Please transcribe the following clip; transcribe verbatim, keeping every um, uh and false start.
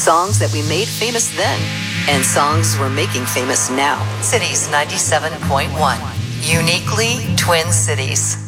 Songs that we made famous then, and songs we're making famous now. Cities ninety-seven point one. Uniquely Twin Cities.